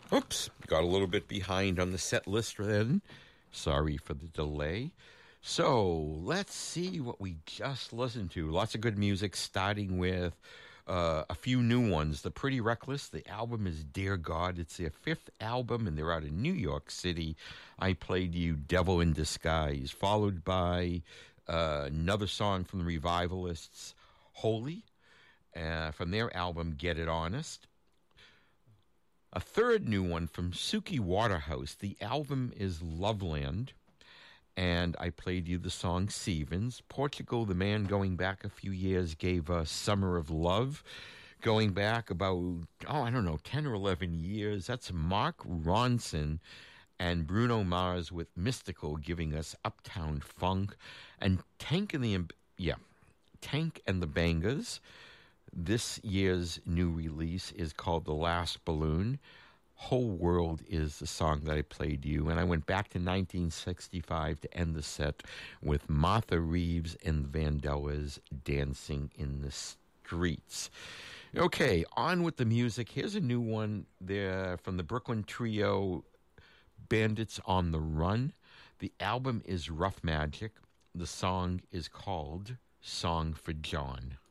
Oops, got a little bit behind on the set list then. Sorry for the delay. So let's see what we just listened to. Lots of good music, starting with a few new ones. The Pretty Reckless, the album is Dear God. It's their fifth album, and they're out in New York City. I played you Devil in Disguise, followed by another song from the Revivalists, Holy, from their album Get It Honest. A third new one from Suki Waterhouse. The album is Loveland, and I played you the song Stevens. Portugal, the man going back a few years, gave us Summer of Love. Going back about, 10 or 11 years, that's Mark Ronson and Bruno Mars with Mystical giving us Uptown Funk. And Tank and the Bangers. This year's new release is called The Last Balloon. Whole World is the song that I played you. And I went back to 1965 to end the set with Martha Reeves and the Vandellas, Dancing in the Streets. Okay, on with the music. Here's a new one there from the Brooklyn trio, Bandits on the Run. The album is Rough Magic. The song is called Song for John.